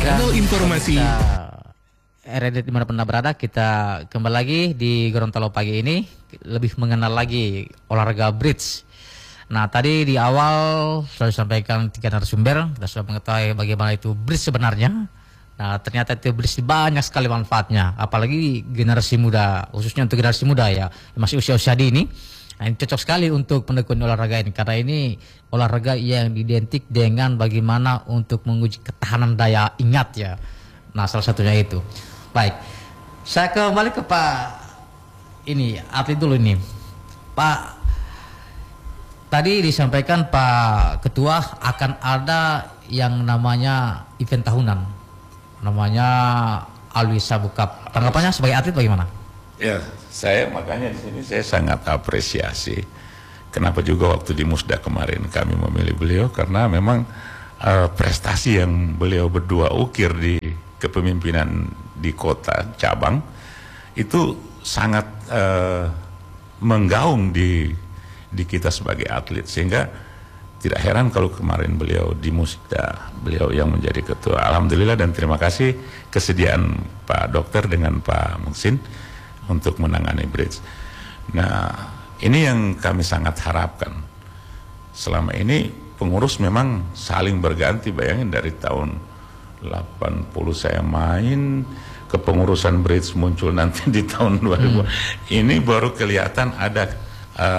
Channel informasi RRD dimanapun Anda berada, kita kembali lagi di Gorontalo pagi ini, lebih mengenal lagi olahraga bridge. Nah, tadi di awal sudah disampaikan 3 narasumber, kita sudah mengetahui bagaimana itu bridge sebenarnya. Nah, ternyata itu bridge banyak sekali manfaatnya, apalagi generasi muda, khususnya untuk generasi muda ya, masih usia-usia dini. Nah, ini cocok sekali untuk menekuni olahraga ini, karena ini olahraga yang identik dengan bagaimana untuk menguji ketahanan daya ingat ya. Nah, salah satunya itu. Baik, saya kembali ke Pak ini, atlet dulu ini. Pak, tadi disampaikan Pak Ketua akan ada yang namanya event tahunan, namanya Alwi Sabu Cup. Tanggapannya sebagai atlet bagaimana? Ya, saya makanya di sini saya sangat apresiasi. Kenapa juga waktu di Musda kemarin kami memilih beliau, karena memang prestasi yang beliau berdua ukir di kepemimpinan di kota cabang itu sangat menggaung di kita sebagai atlet, sehingga tidak heran kalau kemarin beliau di Musda, beliau yang menjadi ketua. Alhamdulillah dan terima kasih kesediaan Pak Dokter dengan Pak Muhsin untuk menangani bridge. Nah, ini yang kami sangat harapkan. Selama ini pengurus memang saling berganti, bayangin dari tahun 80 saya main, kepengurusan bridge muncul nanti di tahun 2000. Ini baru kelihatan ada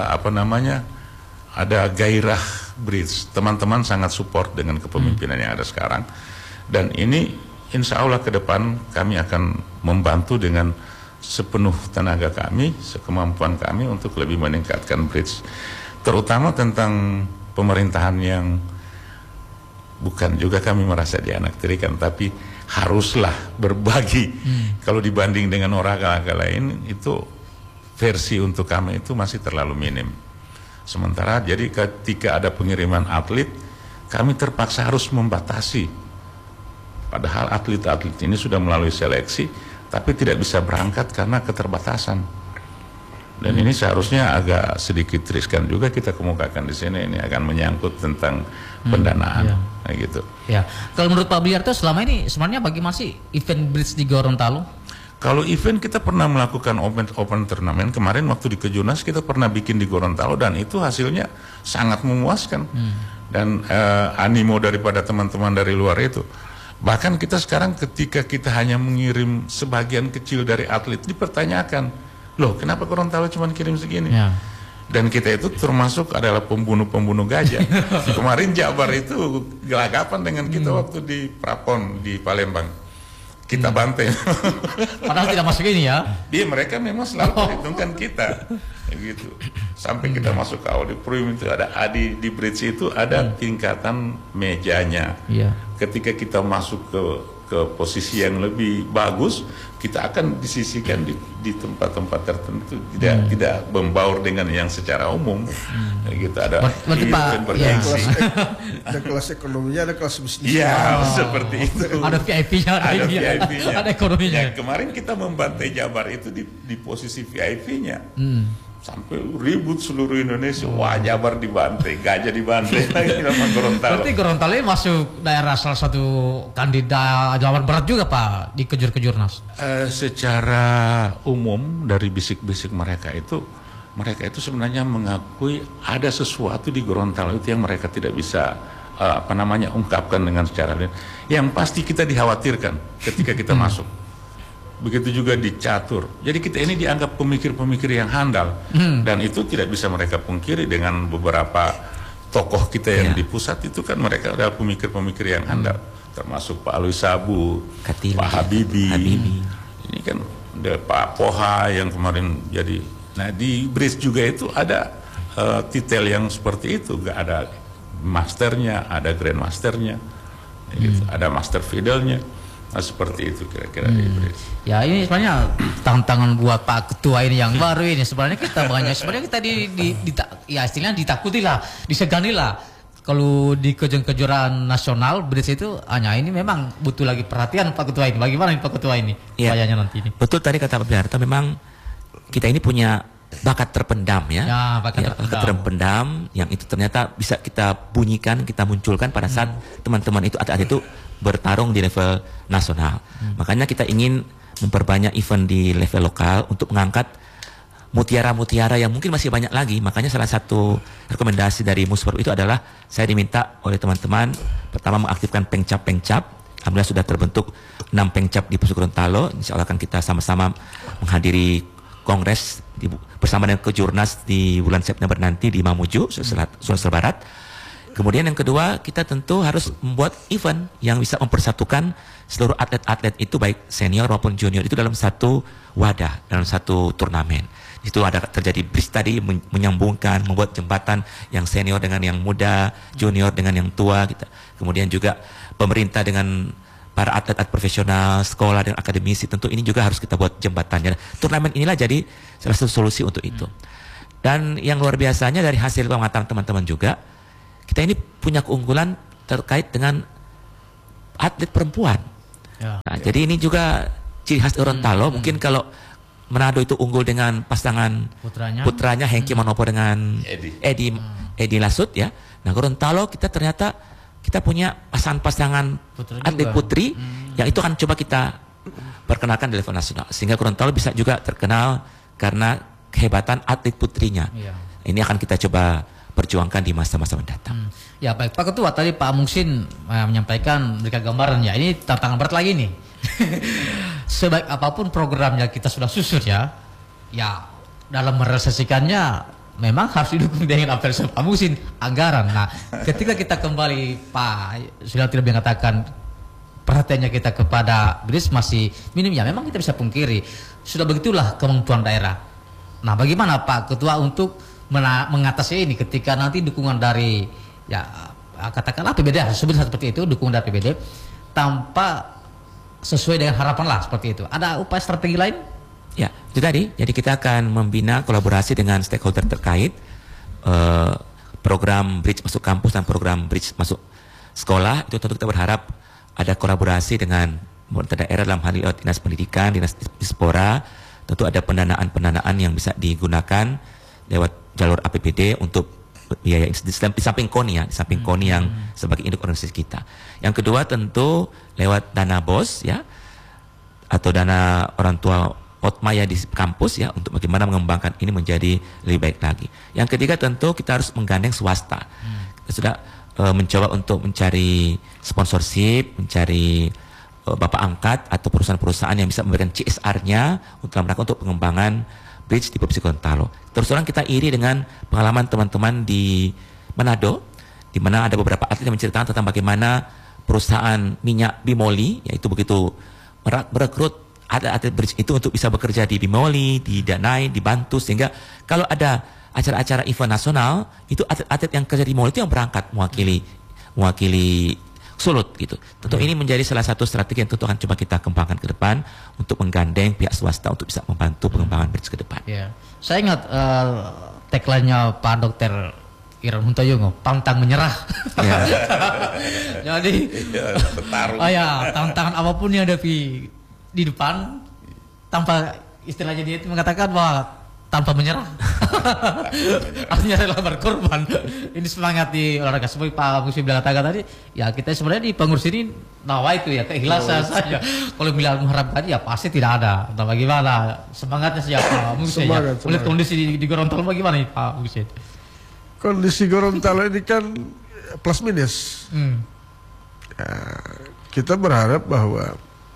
ada gairah bridge. Teman-teman sangat support dengan kepemimpinan yang ada sekarang, dan ini insya Allah ke depan kami akan membantu dengan sepenuh tenaga kami, sekemampuan kami untuk lebih meningkatkan bridge, terutama tentang pemerintahan yang bukan juga kami merasa dianaktirikan, tapi haruslah berbagi. Kalau dibanding dengan olahraga lain, itu versi untuk kami itu masih terlalu minim. Sementara jadi ketika ada pengiriman atlet, kami terpaksa harus membatasi. Padahal atlet-atlet ini sudah melalui seleksi, tapi tidak bisa berangkat karena keterbatasan. Dan ini seharusnya agak sedikit riskan juga kita kemukakan di sini. Ini akan menyangkut tentang pendanaan, gitu. Ya, kalau menurut Pak Bliarto selama ini sebenarnya bagaimana sih event bridge di Gorontalo? Kalau event kita pernah melakukan open turnamen. Kemarin waktu di Kejurnas kita pernah bikin di Gorontalo dan itu hasilnya sangat memuaskan. Dan animo daripada teman-teman dari luar itu. Bahkan kita sekarang ketika kita hanya mengirim sebagian kecil dari atlet, dipertanyakan, loh kenapa Gorontalo cuma kirim segini? Ya. Dan kita itu termasuk adalah pembunuh-pembunuh gajah. Kemarin Jabar itu gelagapan dengan kita waktu di Prapon di Palembang. Kita bantai. Padahal tidak masuk ini ya. Dia mereka memang selalu perhitungkan kita, gitu. Sampai kita masuk ke auditorium itu ada di bridge itu ada tingkatan mejanya. Ketika kita masuk ke posisi yang lebih bagus, kita akan disisihkan di tempat-tempat tertentu, tidak membaur dengan yang secara umum. Gitu ada ada kelas ekonominya, ada kelas bisnisnya. Iya, seperti itu. Ada VIP-nya, ada VIP-nya, ada ekonominya. Ya, kemarin kita membantai Jabar itu di posisi VIP-nya. Sampai ribut seluruh Indonesia. Wah, Jabar dibantai, gajah dibantai lagi sama Gorontalo. Berarti Gorontalo masuk daerah salah satu kandidat Jawa Barat juga Pak di Kejurnas. Secara umum dari bisik-bisik mereka itu sebenarnya mengakui ada sesuatu di Gorontalo itu yang mereka tidak bisa ungkapkan dengan secara lain. Yang pasti kita dikhawatirkan ketika kita masuk. Begitu juga di catur. Jadi kita ini dianggap pemikir-pemikir yang handal. Dan itu tidak bisa mereka pungkiri dengan beberapa tokoh kita yang di pusat itu kan mereka adalah pemikir-pemikir yang handal. Termasuk Pak Alwi Sabu, Pak Habibie. Ini kan ada Pak Poha yang kemarin jadi. Nah di bridge juga itu ada titel yang seperti itu. Gak ada masternya, ada grandmasternya, gitu. Ada master fidelnya. Nah, seperti itu kira-kira di bridge. Ya ini sebenarnya tantangan buat Pak Ketua ini yang baru ini. Sebenarnya kita istilahnya ditakuti lah, disegani lah. Kalau di kejuaraan nasional bridge itu hanya ini memang butuh lagi perhatian Pak Ketua ini. Bagaimana Pak Ketua ini? Kayaknya nanti ini. Betul tadi kata Pak Bliarto, memang kita ini punya bakat terpendam ya. Bakat terpendam yang itu ternyata bisa kita bunyikan, kita munculkan pada saat teman-teman itu atlet itu bertarung di level nasional. Makanya kita ingin memperbanyak event di level lokal untuk mengangkat mutiara-mutiara yang mungkin masih banyak lagi. Makanya salah satu rekomendasi dari Musper itu adalah saya diminta oleh teman-teman pertama mengaktifkan pengcap-pengcap. Alhamdulillah sudah terbentuk 6 pengcap di Pusat Gorontalo. Insya Allah akan kita sama-sama menghadiri kongres bersama dengan Kejurnas di bulan September nanti di Mamuju, Sulawesi Barat. Kemudian yang kedua, kita tentu harus membuat event yang bisa mempersatukan seluruh atlet-atlet itu baik senior maupun junior itu dalam satu wadah, dalam satu turnamen. Itu ada terjadi bridge tadi menyambungkan, membuat jembatan yang senior dengan yang muda, junior dengan yang tua. Gitu. Kemudian juga pemerintah dengan para atlet-atlet profesional, sekolah dan akademisi, tentu ini juga harus kita buat jembatannya. Turnamen inilah jadi salah satu solusi untuk itu. Dan yang luar biasanya dari hasil pengamatan teman-teman juga, kita ini punya keunggulan terkait dengan atlet perempuan. Nah, jadi ini juga ciri khas Gorontalo. Mungkin kalau Manado itu unggul dengan pasangan putranya Hengki Manopo dengan Edi Lasut ya. Nah, Gorontalo kita ternyata kita punya pasangan-pasangan atlet putri yang itu akan coba kita perkenalkan di level nasional sehingga Gorontalo bisa juga terkenal karena kehebatan atlet putrinya. Ini akan kita coba perjuangkan di masa-masa mendatang. Ya baik Pak Ketua, tadi Pak Muhsin menyampaikan berikan gambaran ya, ini tantangan berat lagi nih. Sebaik apapun programnya kita sudah susun ya dalam merealisasikannya memang harus didukung dengan apa yang Pak Muhsin, anggaran. Nah ketika kita kembali Pak sudah tidak mengatakan perhatiannya kita kepada BRIS masih minim ya, memang kita bisa pungkiri sudah begitulah kemampuan daerah. Nah bagaimana Pak Ketua untuk mengatasi ini ketika nanti dukungan dari katakanlah APBD sebut seperti itu, dukungan dari APBD tanpa sesuai dengan harapan lah seperti itu. Ada upaya strategi lain? Ya, itu tadi. Jadi kita akan membina kolaborasi dengan stakeholder terkait program Bridge masuk kampus dan program Bridge masuk sekolah. Itu tentu kita berharap ada kolaborasi dengan pemerintah daerah dalam hal ini Dinas Pendidikan, Dinas Dispora. Tentu ada pendanaan yang bisa digunakan lewat jalur APBD untuk biaya di samping KONI di samping KONI yang sebagai induk organisasi kita. Yang kedua tentu lewat dana BOS ya atau dana orang tua Otmaya di kampus ya untuk bagaimana mengembangkan ini menjadi lebih baik lagi. Yang ketiga tentu kita harus menggandeng swasta. Kita sudah mencoba untuk mencari sponsorship, mencari bapak angkat atau perusahaan-perusahaan yang bisa memberikan CSR-nya untuk pengembangan Bridge di Provinsi Gorontalo. Terus terang kita iri dengan pengalaman teman-teman di Manado, di mana ada beberapa atlet yang menceritakan tentang bagaimana perusahaan minyak Bimoli, yaitu begitu merekrut atlet Bridge itu untuk bisa bekerja di Bimoli, didanai, dibantu, sehingga kalau ada acara-acara event nasional, itu atlet-atlet yang kerja di Bimoli itu yang berangkat mewakili Sulut gitu. Tentu ini menjadi salah satu strategi yang tentu akan coba kita kembangkan ke depan untuk menggandeng pihak swasta untuk bisa membantu pengembangan Bridge ke depan. Ya. Saya ingat tagline-nya Pak Dr. Iran Huntoyongo, pantang menyerah. Ya. Jadi tantangan apapun yang ada di depan tanpa istilahnya dia itu mengatakan bahwa tanpa menyerah. Artinya rela berkorban. Ini semangat di olahraga. Seperti Pak Muhsin bilang tadi, ya kita sebenarnya di pengurus ini nawa itu ya keikhlasan saja. Kalau bilang mengharapkan ya pasti tidak ada. Entah bagaimana semangatnya siapa Muhsin ya. Melihat kondisi di Gorontalo bagaimana nih Pak Muhsin? Kondisi Gorontalo ini kan plus minus. Ya, kita berharap bahwa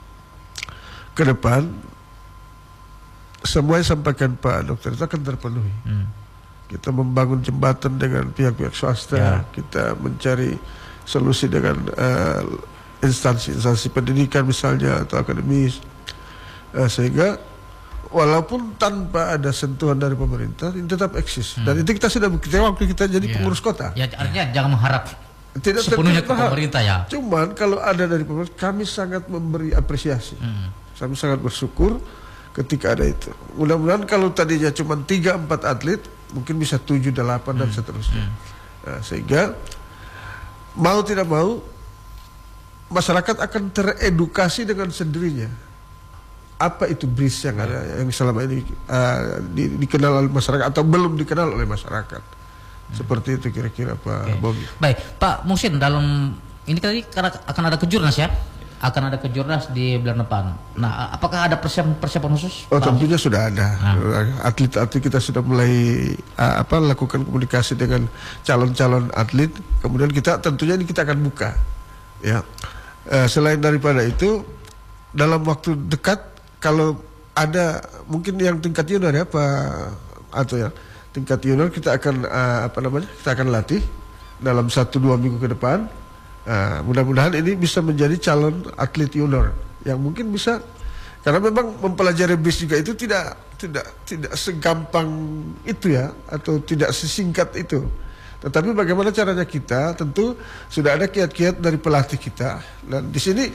ke depan semua yang disampaikan Pak Dokter itu akan terpenuhi. Kita membangun jembatan dengan pihak-pihak swasta, kita mencari solusi dengan instansi-instansi pendidikan misalnya atau akademis, sehingga walaupun tanpa ada sentuhan dari pemerintah ini tetap eksis. Dan itu kita sudah buktikan waktu kita jadi pengurus kota. Ya artinya jangan mengharap tidak sepenuhnya ke pemerintah ya. Cuman kalau ada dari pemerintah kami sangat memberi apresiasi. Kami sangat bersyukur ketika ada itu. Mudah-mudahan kalau tadinya cuma 3-4 atlet, mungkin bisa 7-8 dan seterusnya. Nah, sehingga mau tidak mau masyarakat akan teredukasi dengan sendirinya. Apa itu BRIS yang ada, yang selama ini dikenal oleh masyarakat atau belum dikenal oleh masyarakat. Seperti itu kira-kira Pak Bobi. Baik, Pak Muhsin, dalam ini tadi karena akan ada kejurnas ya, akan ada kejurnas di bulan depan. Nah, apakah ada persiapan khusus? Oh, tentunya sudah ada. Atlet-atlet kita sudah mulai lakukan komunikasi dengan calon-calon atlet. Kemudian kita tentunya ini kita akan buka. Ya, selain daripada itu, dalam waktu dekat kalau ada mungkin yang tingkat junior ya atau ya tingkat junior kita akan kita akan latih dalam 1-2 minggu ke depan. Mudah-mudahan ini bisa menjadi calon atlet junior yang mungkin bisa, karena memang mempelajari BRIDS juga itu tidak segampang itu ya, atau tidak sesingkat itu. Tetapi bagaimana caranya kita, tentu sudah ada kiat-kiat dari pelatih kita, dan di sini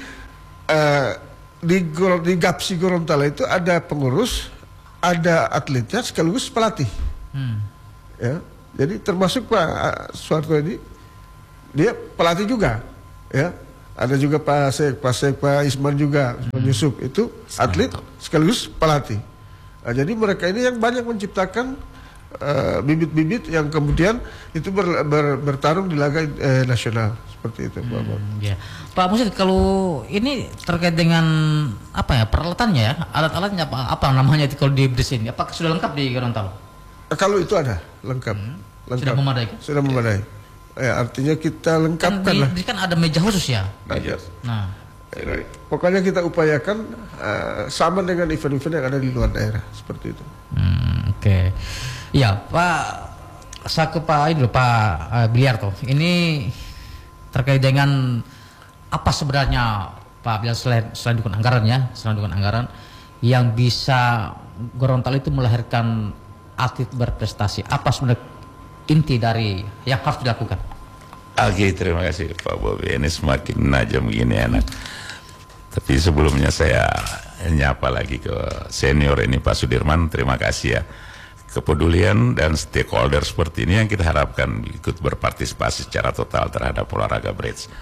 di GAPSI Gorontalo itu ada pengurus, ada atletnya sekaligus pelatih. Ya, jadi termasuk Pak Suharto ini dia pelatih juga, ya. Ada juga Pak Isman juga, Isman Yusuf itu atlet sekaligus pelatih. Nah, jadi mereka ini yang banyak menciptakan bibit-bibit yang kemudian itu bertarung di laga nasional seperti itu, Pak. Ya. Pak Musid, kalau ini terkait dengan peralatannya ya, alat-alatnya apa namanya itu kalau di BRIDS ini, apakah sudah lengkap di Gorontalo? Kalau itu ada lengkap. Sudah memadai? Sudah memadai. Ya, artinya kita lengkapkan lah. Kan ada meja khusus ya. Nah, pokoknya kita upayakan sama dengan event-event yang ada di luar daerah seperti itu. Oke. Ya, Pak, saya ke Pak Biliarto. Ini terkait dengan apa sebenarnya Pak Biliar, selain dukungan anggaran ya, yang bisa Gorontalo itu melahirkan atlet berprestasi. Apa sebenarnya inti dari yang harus dilakukan? Oke, terima kasih Pak Bobi. Ini semakin najam gini enak. Tapi sebelumnya saya nyapa lagi ke senior ini Pak Sudirman. Terima kasih ya. Kepedulian dan stakeholder seperti ini yang kita harapkan ikut berpartisipasi secara total terhadap olahraga BRIDS.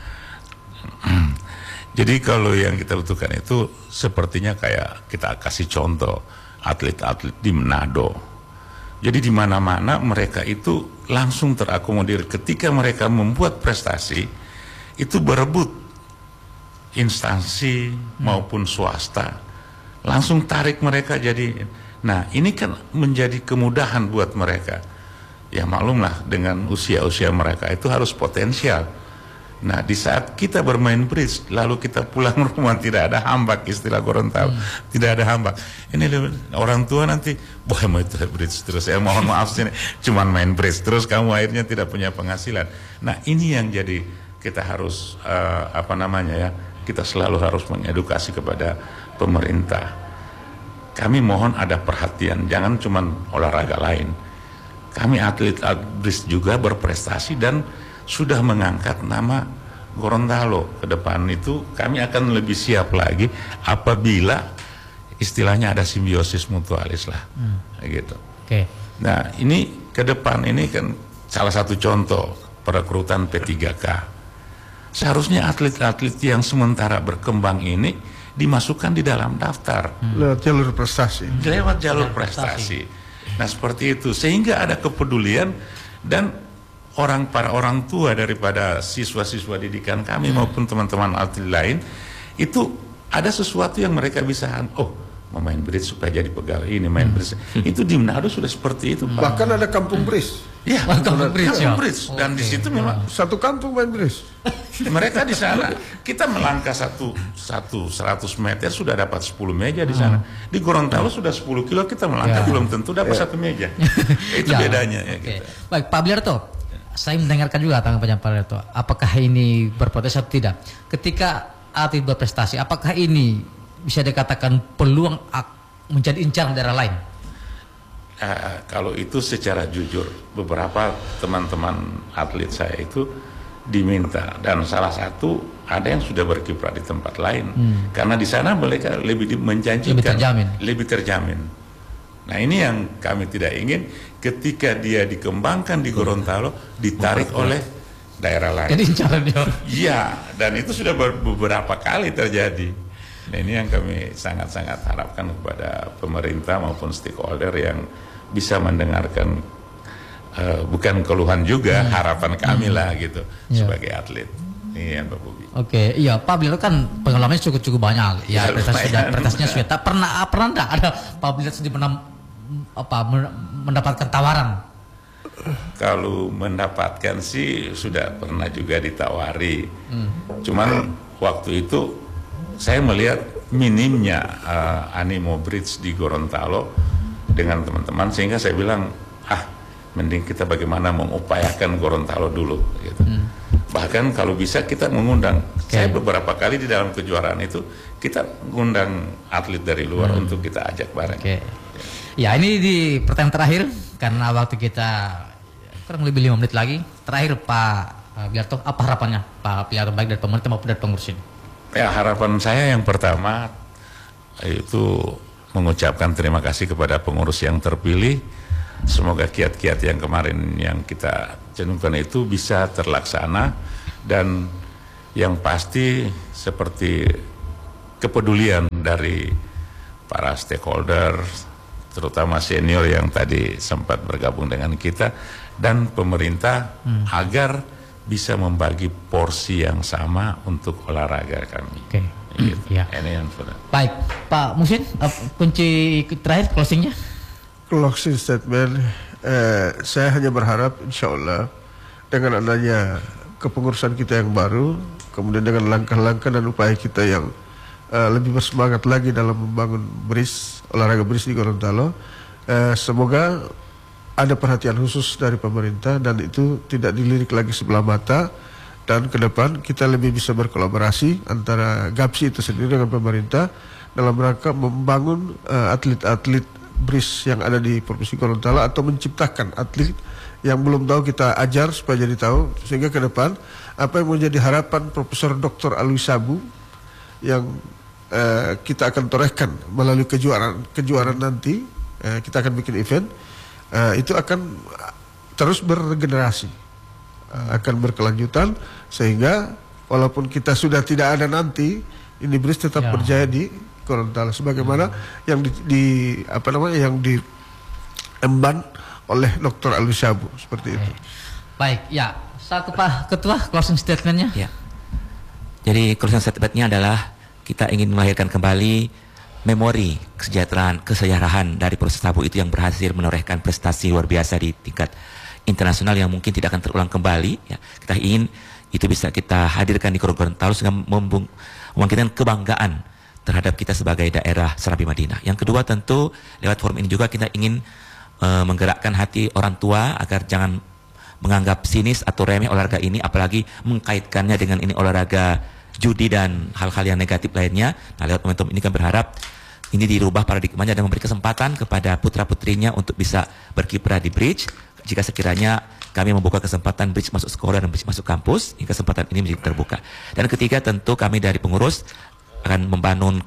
Jadi kalau yang kita butuhkan itu sepertinya kayak kita kasih contoh atlet-atlet di Manado. Jadi di mana-mana mereka itu langsung terakomodir ketika mereka membuat prestasi itu berebut instansi maupun swasta langsung tarik mereka jadi. Nah, ini kan menjadi kemudahan buat mereka. Ya maklumlah dengan usia-usia mereka itu harus potensial. Nah, di saat kita bermain BRIDS lalu kita pulang rumah tidak ada hambak, istilah Gorontalo, tidak ada hambak. Ini orang tua nanti, boh mau itu BRIDS terus, saya mohon maaf sini cuman main BRIDS terus kamu akhirnya tidak punya penghasilan. Nah, ini yang jadi kita harus kita selalu harus mengedukasi kepada pemerintah. Kami mohon ada perhatian, jangan cuman olahraga lain. Kami atlet BRIDS juga berprestasi dan sudah mengangkat nama Gorontalo ke depan. Itu kami akan lebih siap lagi apabila istilahnya ada simbiosis mutualis lah, gitu. Nah, ini ke depan ini kan salah satu contoh perekrutan P3K. Seharusnya atlet-atlet yang sementara berkembang ini dimasukkan di dalam daftar lewat jalur prestasi. Lewat jalur prestasi. Nah, seperti itu sehingga ada kepedulian dan para orang tua daripada siswa-siswa didikan kami maupun teman-teman atlet lain itu ada sesuatu yang mereka bisa mau main BRIDS supaya jadi pegawai ini main BRIDS. Itu di Manado sudah seperti itu, Pak. Bahkan ada kampung BRIDS. Iya, kampung BRIDS dan di situ memang satu kampung main BRIDS. Mereka di sana kita melangkah 100 meter sudah dapat 10 meja di sana. Di Gorontalo sudah 10 kilo kita melangkah belum tentu dapat 1 meja. Itu bedanya ya. Gitu. Baik, Pak Biliarto. Saya mendengarkan juga tanggapan Pak Biliarto. Apakah ini berpotensi atau tidak? Ketika atlet berprestasi, apakah ini bisa dikatakan peluang menjadi incaran daerah lain? Kalau itu secara jujur, beberapa teman-teman atlet saya itu diminta dan salah satu ada yang sudah berkiprah di tempat lain karena di sana mereka lebih menjanjikan, lebih terjamin. Nah, ini yang kami tidak ingin ketika dia dikembangkan di Gorontalo ditarik oleh daerah lain. Jadi incaran dia. Iya, dan itu sudah beberapa kali terjadi. Nah, ini yang kami sangat-sangat harapkan kepada pemerintah maupun stakeholder yang bisa mendengarkan bukan keluhan juga, harapan kami lah gitu sebagai atlet. Iya, Mbak Bobi. Oke, iya Pak Bilal kan pengalamannya cukup banyak. Ya, prestasinya sudah. Pernah enggak ada Pak Bilal sendiri pernah mendapatkan tawaran? Kalau mendapatkan sih sudah pernah juga ditawari. Cuman waktu itu saya melihat minimnya animo bridge di Gorontalo dengan teman-teman, sehingga saya bilang, mending kita bagaimana mengupayakan Gorontalo dulu gitu. Bahkan kalau bisa kita mengundang, saya beberapa kali di dalam kejuaraan itu kita mengundang atlet dari luar untuk kita ajak bareng. Ya, ini di pertanyaan terakhir karena waktu kita kurang lebih 5 menit lagi. Terakhir Pak Biarto, apa harapannya Pak Biarto baik dari pemerintah maupun dari pengurus ini? Ya, harapan saya yang pertama itu mengucapkan terima kasih kepada pengurus yang terpilih. Semoga kiat-kiat yang kemarin yang kita cantumkan itu bisa terlaksana, dan yang pasti seperti kepedulian dari para stakeholder, terutama senior yang tadi sempat bergabung dengan kita, dan pemerintah agar bisa membagi porsi yang sama untuk olahraga kami. Gitu. Ini yang sudah. Baik, Pak Muhsin, kunci terakhir closingnya. Closing statement, saya hanya berharap insya Allah dengan adanya kepengurusan kita yang baru, kemudian dengan langkah-langkah dan upaya kita yang lebih bersemangat lagi dalam membangun bridge, olahraga bridge di Gorontalo, semoga ada perhatian khusus dari pemerintah dan itu tidak dilirik lagi sebelah mata, dan ke depan kita lebih bisa berkolaborasi antara GAPSI itu sendiri dengan pemerintah dalam rangka membangun atlet-atlet bridge yang ada di Provinsi Gorontalo, atau menciptakan atlet yang belum tahu kita ajar supaya jadi tahu, sehingga ke depan apa yang menjadi harapan Profesor Dr. Alwi Sabu yang kita akan torehkan melalui kejuaraan nanti, kita akan bikin event, itu akan terus bergenerasi, akan berkelanjutan, sehingga walaupun kita sudah tidak ada nanti, ini bridge tetap berjaya di Gorontalo sebagaimana yang yang diemban oleh Dr. Alwi Sabu seperti itu. Baik, ya. Satu Pak Ketua, closing statementnya. Ya. Jadi closing statementnya adalah kita ingin melahirkan kembali memori kesejahteraan dari Profesor Sabu itu yang berhasil menorehkan prestasi luar biasa di tingkat internasional yang mungkin tidak akan terulang kembali. Ya. Kita ingin itu bisa kita hadirkan di Gorontalo sehingga membangkitkan kebanggaan terhadap kita sebagai daerah Serabi Madinah. Yang kedua, tentu lewat forum ini juga kita ingin menggerakkan hati orang tua agar jangan menganggap sinis atau remeh olahraga ini, apalagi mengkaitkannya dengan ini olahraga judi dan hal-hal yang negatif lainnya. Nah, lewat momentum ini kan berharap ini dirubah paradigmanya dan memberi kesempatan kepada putra-putrinya untuk bisa berkiprah di bridge. Jika sekiranya kami membuka kesempatan bridge masuk sekolah dan bridge masuk kampus, kesempatan ini menjadi terbuka. Dan ketiga, tentu kami dari pengurus akan membangun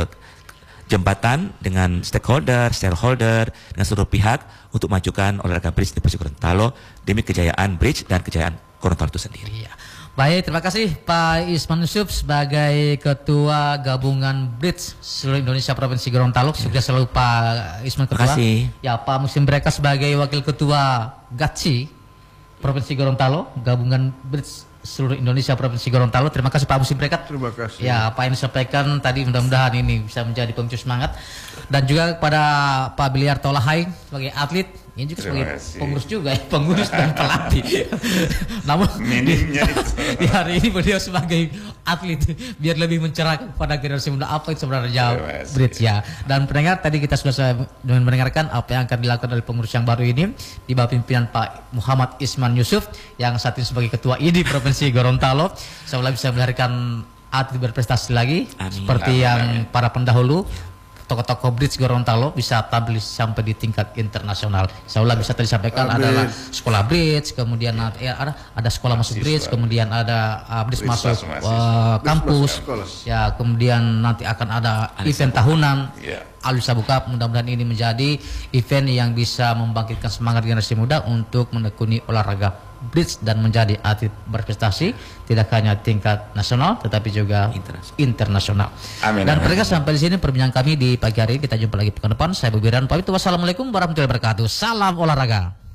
jembatan dengan stakeholder, shareholder, dengan seluruh pihak untuk majukan olahraga bridge di Provinsi Gorontalo demi kejayaan bridge dan kejayaan Gorontalo itu sendiri. Iya. Baik, terima kasih Pak Isman Yusuf sebagai Ketua Gabungan Bridge seluruh Indonesia Provinsi Gorontalo. Sukses selalu Pak Isman Ketua. Terima kasih. Ya, Pak Muhsin Breka sebagai Wakil Ketua GAPSI Provinsi Gorontalo, Gabungan Bridge seluruh Indonesia Provinsi Gorontalo. Terima kasih Pak Muhsin Breka. Terima kasih. Ya, apa yang disampaikan tadi mudah-mudahan ini bisa menjadi pemicu semangat. Dan juga kepada Pak Biliar Tolahai sebagai atlet, ini juga sebagai pengurus juga ya, pengurus dan pelatih. Namun di hari ini beliau sebagai atlet biar lebih mencerahkan pada generasi muda apa itu sebenarnya bridge ya. Dan pendengar, tadi kita sudah mendengarkan apa yang akan dilakukan oleh pengurus yang baru ini di bawah pimpinan Pak Muhammad Isman Yusuf yang saat ini sebagai Ketua ID Provinsi Gorontalo. Semoga bisa melahirkan atlet berprestasi lagi. Amin. Seperti yang para pendahulu, tokoh-tokoh bridge Gorontalo bisa tampil sampai di tingkat internasional. Insyaallah bisa disampaikan adalah sekolah bridge, kemudian ada sekolah masuk bridge, kemudian ada bridge masuk kampus. Ya, kemudian nanti akan ada event tahunan. Alwi Sabu Cup. Mudah-mudahan ini menjadi event yang bisa membangkitkan semangat generasi muda untuk menekuni olahraga bridge dan menjadi atlet berprestasi tidak hanya tingkat nasional tetapi juga internasional. Amin. Dan mereka sampai di sini perbincangan kami di pagi hari ini. Kita jumpa lagi pekan depan. Saya Bobi Ran pamit. Wassalamualaikum warahmatullahi wabarakatuh. Salam olahraga.